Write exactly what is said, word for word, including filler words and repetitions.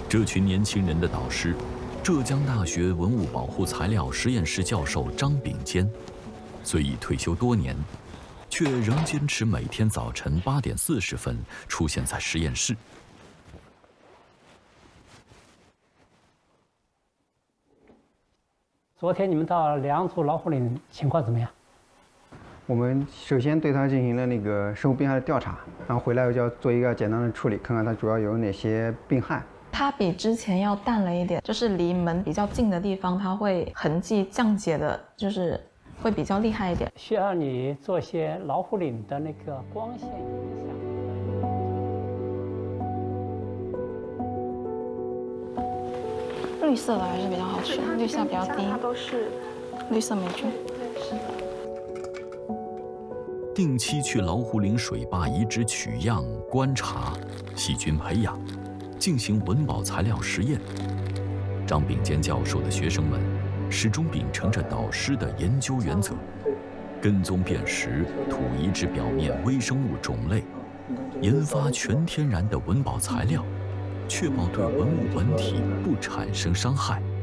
这群年轻人的导师，浙江大学文物保护材料实验室教授张秉坚，虽已退休多年，却仍坚持每天早晨八点四十分出现在实验室。 昨天你们到良渚老虎岭情况怎么样？ 我们首先对它进行了那个生物病害的调查，然后回来就要做一个简单的处理，看看它主要有哪些病害。 它比之前要淡了一点，就是离门比较近的地方，它会痕迹降解的，就是会比较厉害一点。 需要你做些老虎岭的那个光线影响。 绿色的还是比较好取，绿色比较低， 它都是绿色霉菌。 是的。 定期去老虎岭水坝遗址取样、观察、细菌培养，进行文保材料实验。张秉坚教授的学生们始终秉承着导师的研究原则，跟踪辨识土遗址表面微生物种类，研发全天然的文保材料，确保对文物本体不产生伤害。